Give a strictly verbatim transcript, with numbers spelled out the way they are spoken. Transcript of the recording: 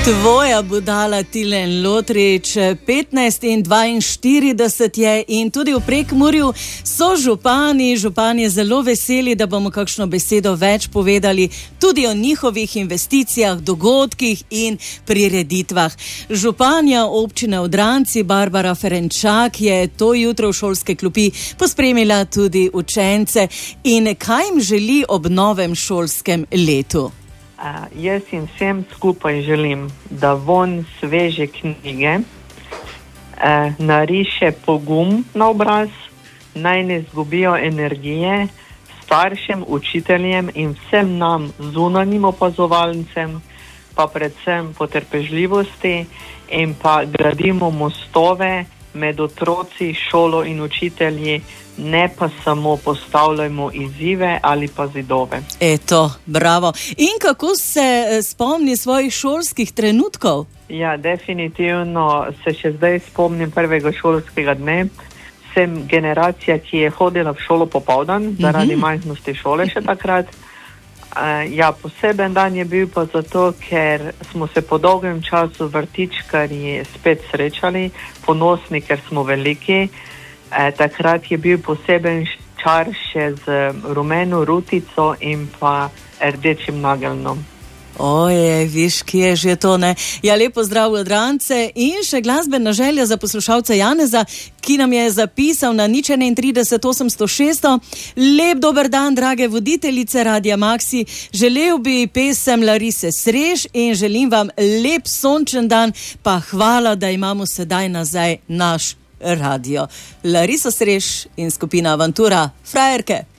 Tvoja budala Tilen Lotrič, petnajst in dvainštirideset je in tudi v Prekmurju so župani, župani zelo veseli, da bomo kakšno besedo več povedali tudi o njihovih investicijah, dogodkih in prireditvah. Županja občine Odranci Barbara Ferenčak je to jutro v šolske klopi pospremila tudi učence in kaj jim želi ob novem šolskem letu. Uh, jaz jim vsem skupaj želim, da von sveže knjige, uh, nariše pogum na obraz, naj ne zgubijo energije, staršem, učiteljem in vsem nam zunanjim opazovalcem, pa predvsem potrpežljivosti in pa gradimo mostove med otroci, šolo in učitelji, ne pa samo postavljajmo izzive ali pa zidove. Eto, bravo. In kako se spomni svojih šolskih trenutkov? Ja, definitivno se še zdaj spomnim prvega šolskega dne. Sem generacija, ki je hodila v šolo popoldan, zaradi mm-hmm. majhnosti šole še takrat. Uh, ja, poseben dan je bil pa zato, ker smo se po dolgem času vrtičkarji spet srečali, ponosni, ker smo veliki. E, takrat je bil poseben čar še z rumeno rutico in pa rdečim nageljnom. Oje, viš, kje je že to, ne? Ja, lepo zdrav Odrancem in še glasbena želja za poslušalca Janeza, ki nam je zapisal na nič enaintrideset osemsto šeststo. Lep dober dan, drage voditeljice Radia Maxi. Želel bi pesem Larise Srež in želim vam lep sončen dan, pa hvala, da imamo sedaj nazaj naš radio. Larisa Srež in skupina Avantura, frajerke.